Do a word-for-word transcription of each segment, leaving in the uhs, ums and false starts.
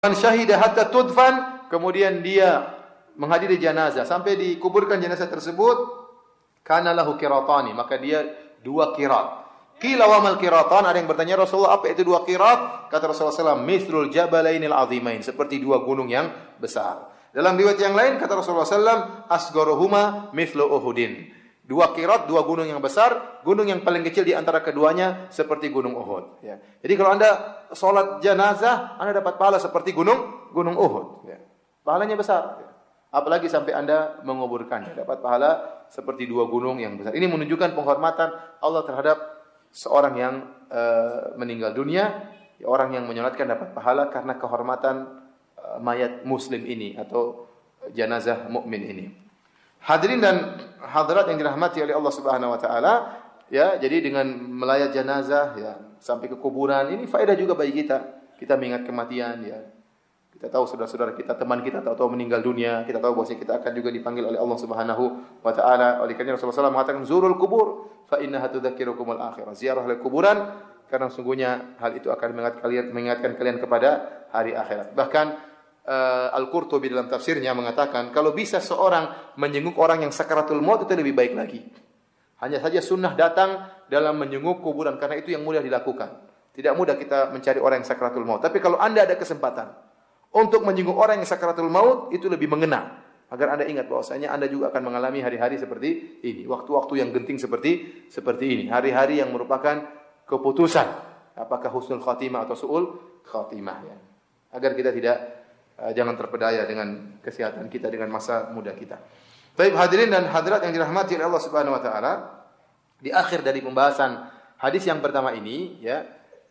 Man syahida hatta tudfan, kemudian dia menghadiri jenazah sampai dikuburkan jenazah tersebut, kana lahu qiratani, maka dia dua qirat. Qila wa mal qiratan, ada yang bertanya Rasulullah apa itu dua qirat? Kata Rasulullah sallallahu alaihi wasallam, mithlul jabalainil azimain, seperti dua gunung yang besar. Dalam riwayat yang lain kata Rasulullah sallallahu alaihi wasallam, asgharuhuma mithlu Uhudin. Dua qirat, dua gunung yang besar, gunung yang paling kecil di antara keduanya seperti gunung Uhud. Ya. Jadi kalau Anda sholat jenazah, Anda dapat pahala seperti gunung gunung Uhud. Ya. Pahalanya besar. Ya. Apalagi sampai Anda menguburkannya, dapat pahala seperti dua gunung yang besar. Ini menunjukkan penghormatan Allah terhadap seorang yang uh, meninggal dunia, ya, orang yang menyolatkan dapat pahala karena kehormatan uh, mayat muslim ini atau jenazah mukmin ini. Hadirin dan hadirat yang dirahmati oleh Allah Subhanahu wa taala, ya, jadi dengan melayat jenazah ya sampai ke kuburan ini faedah juga bagi kita. Kita mengingat kematian ya. Kita tahu saudara-saudara kita, teman kita tahu-tahu meninggal dunia, kita tahu bahwa kita akan juga dipanggil oleh Allah Subhanahu wa taala. Oleh karena Rasulullah sallallahu alaihi wasallam mengatakan zurul kubur fa innaha tudzakirukumul akhirah. Ziarahlah kuburan karena sungguhnya hal itu akan mengingatkan kalian mengingatkan kalian kepada hari akhirat. Bahkan Uh, Al-Qurtubi dalam tafsirnya mengatakan kalau bisa seorang menjenguk orang yang sakaratul maut itu lebih baik lagi. Hanya saja sunnah datang dalam menjenguk kuburan karena itu yang mudah dilakukan. Tidak mudah kita mencari orang yang sakaratul maut. Tapi kalau Anda ada kesempatan untuk menjenguk orang yang sakaratul maut, itu lebih mengena. Agar Anda ingat bahwasanya Anda juga akan mengalami hari-hari seperti ini, waktu-waktu yang genting seperti seperti ini, hari-hari yang merupakan keputusan apakah husnul khatimah atau su'ul khatimah ya. Agar kita tidak jangan terpedaya dengan kesehatan kita, dengan masa muda kita. Baik hadirin dan hadirat yang dirahmati oleh Allah Subhanahu wa taala, di akhir dari pembahasan hadis yang pertama ini ya,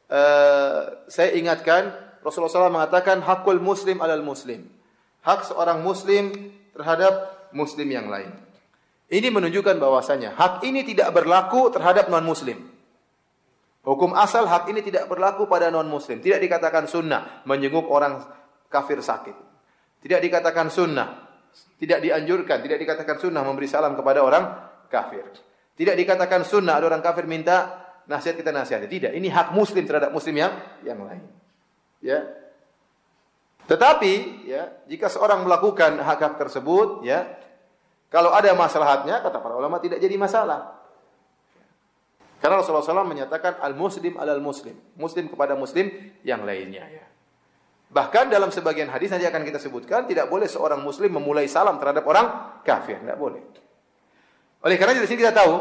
uh, saya ingatkan Rasulullah shallallahu alaihi wasallam mengatakan hakul muslim alal muslim. Hak seorang muslim terhadap muslim yang lain. Ini menunjukkan bahwasanya hak ini tidak berlaku terhadap non muslim. Hukum asal hak ini tidak berlaku pada non muslim. Tidak dikatakan sunnah menjenguk orang kafir sakit. Tidak dikatakan sunnah, tidak dianjurkan, tidak dikatakan sunnah memberi salam kepada orang kafir. Tidak dikatakan sunnah ada orang kafir minta nasihat kita nasihati. Tidak, ini hak muslim terhadap muslim yang yang lain. Ya. Tetapi ya, jika seorang melakukan hak-hak tersebut ya, kalau ada maslahatnya kata para ulama tidak jadi masalah. Karena Rasulullah shallallahu alaihi wasallam menyatakan al-muslim alal muslim, muslim kepada muslim yang lainnya ya. Bahkan dalam sebagian hadis nanti akan kita sebutkan tidak boleh seorang muslim memulai salam terhadap orang kafir, tidak boleh. Oleh karena di sini kita tahu,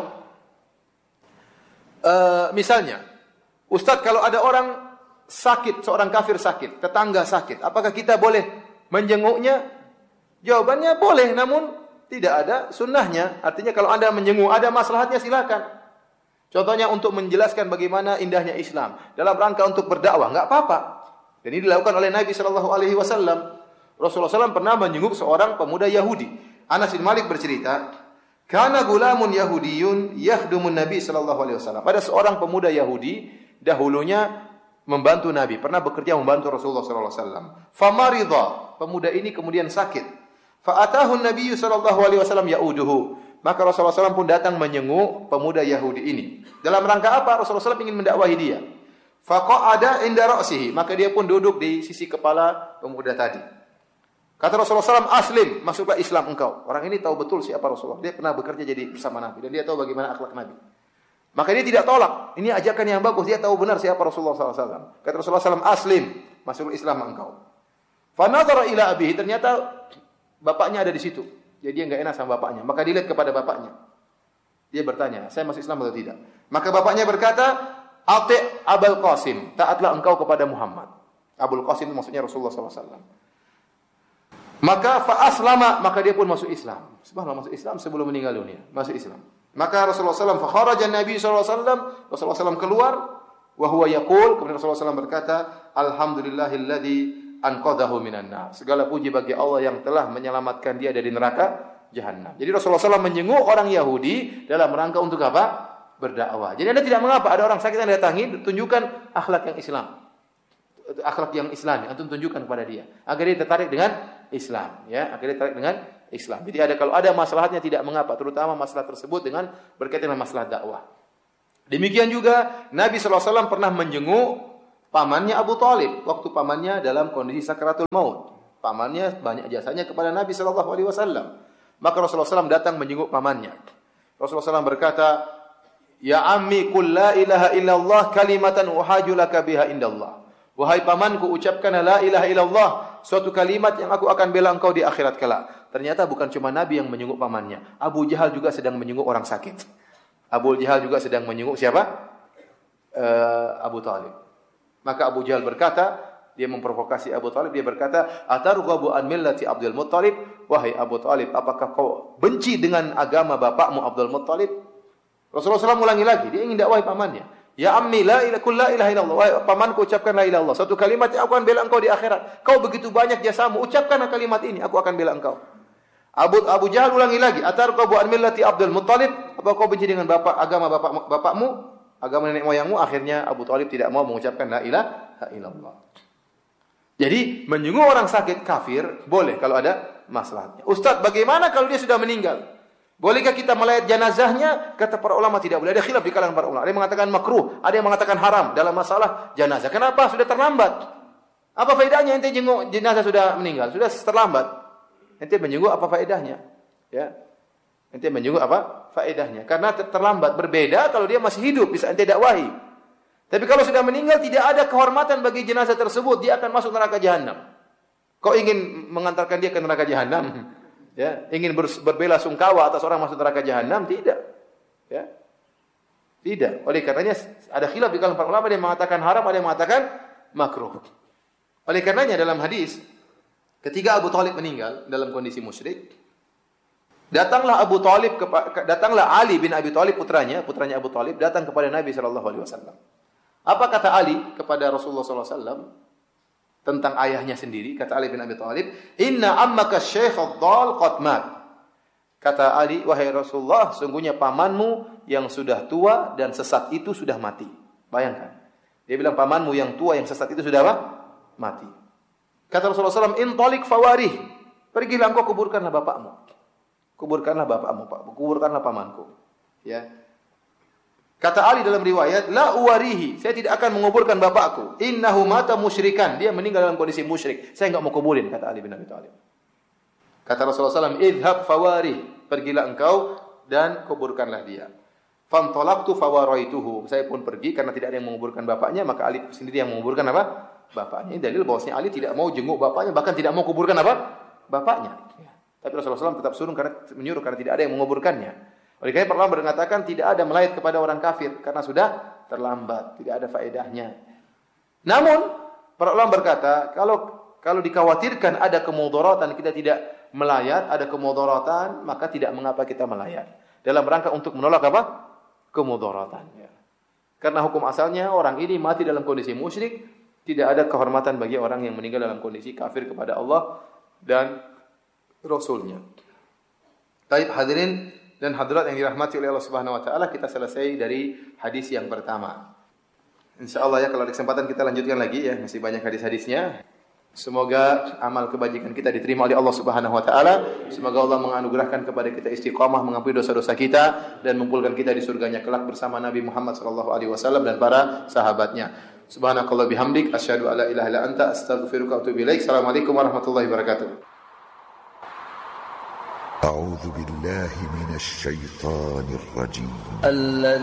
uh, misalnya, Ustadz kalau ada orang sakit, seorang kafir sakit, tetangga sakit, apakah kita boleh menjenguknya? Jawabannya boleh, namun tidak ada sunnahnya. Artinya kalau Anda menjenguk, ada maslahatnya silakan. Contohnya untuk menjelaskan bagaimana indahnya Islam dalam rangka untuk berdakwah, enggak apa-apa. Dan ini dilakukan oleh Nabi sallallahu alaihi wasallam. Rasulullah sallallahu alaihi wasallam pernah menjenguk seorang pemuda Yahudi. Anas bin Malik bercerita, "Kana gulamun Yahudiyun yakhdumun Nabi sallallahu alaihi wasallam." Pada seorang pemuda Yahudi dahulunya membantu Nabi, pernah bekerja membantu Rasulullah sallallahu alaihi wasallam. Famaridha, pemuda ini kemudian sakit. Fa atahu Nabi sallallahu alaihi wasallam yauduhu. Maka Rasulullah sallallahu alaihi wasallam pun datang menjenguk pemuda Yahudi ini. Dalam rangka apa? Rasulullah sallallahu alaihi wasallam ingin mendakwahi dia. Faqa'ada inda ra'sihi, maka dia pun duduk di sisi kepala pemuda tadi. Kata Rasulullah sallallahu alaihi wasallam, aslim, masuklah Islam engkau. Orang ini tahu betul siapa Rasulullah. Dia pernah bekerja jadi bersama Nabi dan dia tahu bagaimana akhlak Nabi. Maka dia tidak tolak. Ini ajakan yang bagus. Dia tahu benar siapa Rasulullah sallallahu alaihi wasallam. Kata Rasulullah sallallahu alaihi wasallam, aslim, masuklah Islam engkau. Fa nadhara ila abihi, ternyata bapaknya ada di situ. Jadi dia enggak enak sama bapaknya. Maka dilihat kepada bapaknya. Dia bertanya, saya masuk Islam atau tidak? Maka bapaknya berkata, Ati' Abul Qasim, taatlah engkau kepada Muhammad. Abul Qasim maksudnya Rasulullah sallallahu alaihi wasallam. Maka fa aslama, maka dia pun masuk Islam. Subhanallah, masuk Islam sebelum meninggal dunia, masuk Islam. Maka Rasulullah sallallahu alaihi wasallam fa kharaja Nabi sallallahu alaihi wasallam, Rasulullah sallallahu alaihi wasallam keluar wa huwa yaqul, kemudian Rasulullah sallallahu alaihi wasallam berkata, alhamdulillahilladzi anqadhahu minan nar. Segala puji bagi Allah yang telah menyelamatkan dia dari neraka jahanam. Jadi Rasulullah sallallahu alaihi wasallam menjenguk orang Yahudi dalam rangka untuk apa? Berdakwah. Jadi Anda tidak mengapa ada orang sakit yang datangi, tunjukkan akhlak yang Islam. Akhlak yang Islami, antum tunjukkan kepada dia agar dia tertarik dengan Islam, ya, agar dia tertarik dengan Islam. Jadi ada kalau ada maslahatnya tidak mengapa, terutama masalah tersebut dengan berkaitan dengan masalah dakwah. Demikian juga Nabi sallallahu alaihi wasallam pernah menjenguk pamannya Abu Thalib waktu pamannya dalam kondisi sakaratul maut. Pamannya banyak jasanya kepada Nabi sallallahu alaihi wasallam. Maka Rasulullah sallallahu alaihi wasallam datang menjenguk pamannya. Rasulullah sallallahu alaihi wasallam berkata, "Ya ammi qul la ilaha illallah kalimatan uhaju laka biha indallah." Wahai pamanku, ucapkan la ilaha illallah, suatu kalimat yang aku akan bela engkau di akhirat kelak. Ternyata bukan cuma Nabi yang menyenguk pamannya. Abu Jahal juga sedang menyenguk orang sakit. Abu Jahal juga sedang menyenguk siapa? Uh, Abu Thalib. Maka Abu Jahal berkata, dia memprovokasi Abu Thalib, dia berkata, "Atarghabu an millati Abdul Muttalib?" Wahai Abu Thalib, apakah kau benci dengan agama bapakmu Abdul Muttalib? Rasulullah shallallahu alaihi wasallam ulangi lagi, dia ingin dakwahi pamannya. Ya ammi la ilaha kul la ilaha illallah. Wahai pamanku, ucapkan la ilaha illallah. Satu kalimat yang aku akan bela engkau di akhirat. Kau begitu banyak jasamu, ucapkanlah kalimat ini, aku akan bela engkau. Abu Abu Jahal ulangi lagi, "Atarqabu an millati Abdul Muttalib?" Apa kau benci dengan bapak agama bapak bapakmu, agama nenek moyangmu? Akhirnya Abu Thalib tidak mau mengucapkan la ilaha illallah. Jadi menjenguk orang sakit kafir boleh kalau ada masalahnya. Ustaz, bagaimana kalau dia sudah meninggal? Bolehkah kita melayat jenazahnya? Kata para ulama tidak boleh. Ada khilaf di kalangan para ulama. Ada yang mengatakan makruh, ada yang mengatakan haram dalam masalah jenazah. Kenapa? Sudah terlambat. Apa faedahnya ente jenguk jenazah sudah meninggal? Sudah terlambat. Ente menjenguk apa faedahnya? Ya. Ente menjenguk apa faedahnya? Karena terlambat. Berbeda kalau dia masih hidup, bisa ente dakwahi. Tapi kalau sudah meninggal tidak ada kehormatan bagi jenazah tersebut, dia akan masuk neraka jahanam. Kau ingin mengantarkan dia ke neraka jahanam? Ya, ingin ber, berbela sungkawa atas orang masuk neraka jahanam? Tidak. Ya. Tidak. Oleh karenanya ada khilaf di kalangan para ulama, ada yang mengatakan haram, ada yang mengatakan makruh. Oleh karenanya dalam hadis ketika Abu Thalib meninggal dalam kondisi musyrik, datanglah Abu Thalib datanglah Ali bin Abi Thalib putranya, putranya Abu Thalib datang kepada Nabi sallallahu alaihi wasallam. Apa kata Ali kepada Rasulullah sallallahu alaihi wasallam? Tentang ayahnya sendiri, kata Ali bin Abi Thalib, "Inna ammaka Syekh ad-Dhal qad mat." Kata Ali, "Wahai Rasulullah, sungguhnya pamanmu yang sudah tua dan sesat itu sudah mati." Bayangkan. Dia bilang pamanmu yang tua yang sesat itu sudah apa? Mati. Kata Rasulullah sallallahu alaihi wasallam, "Intalik fawarih." Pergilah engkau kuburkanlah bapakmu. Kuburkanlah bapakmu, Pak. Kuburkanlah pamanku. Ya. Kata Ali dalam riwayat, "La uwarihi." Saya tidak akan menguburkan bapakku. "Innahu mata musyrikan." Dia meninggal dalam kondisi musyrik. Saya enggak mau kuburin, kata Ali bin Abi Thalib. Kata Rasulullah sallallahu alaihi wasallam, "Idhhab fawarih." Pergilah engkau dan kuburkanlah dia. Fantalaqtu fawaraituhu. Saya pun pergi karena tidak ada yang menguburkan bapaknya, maka Ali sendiri yang menguburkan apa? Bapaknya. Ini dalil bahwasanya Ali tidak mau jenguk bapaknya, bahkan tidak mau kuburkan apa? Bapaknya. Tapi Rasulullah sallallahu alaihi wasallam tetap suruh karena menyuruh karena tidak ada yang menguburkannya. Oleh karena para ulama mengatakan tidak ada melayat kepada orang kafir karena sudah terlambat, tidak ada faedahnya. Namun para ulama berkata, kalau kalau dikhawatirkan ada kemudaratan kita tidak melayat, ada kemudaratan, maka tidak mengapa kita melayat. Dalam rangka untuk menolak apa? Kemudaratan. Ya. Karena hukum asalnya orang ini mati dalam kondisi musyrik, tidak ada kehormatan bagi orang yang meninggal dalam kondisi kafir kepada Allah dan Rasulnya. Baik hadirin dan hadirat yang dirahmati oleh Allah Subhanahu wa taala, kita selesai dari hadis yang pertama. Insyaallah ya kalau ada kesempatan kita lanjutkan lagi ya, masih banyak hadis-hadisnya. Semoga amal kebajikan kita diterima oleh Allah Subhanahu wa taala. Semoga Allah menganugerahkan kepada kita istiqamah, mengampuni dosa-dosa kita dan mengumpulkan kita di surganya kelak bersama Nabi Muhammad sallallahu alaihi wasallam dan para sahabatnya. Subhanakallah bihamdik asyhadu alla ilaha illa anta astaghfiruka wa atubu ilaik. Assalamualaikum warahmatullahi wabarakatuh. أعوذ بالله من الشيطان الرجيم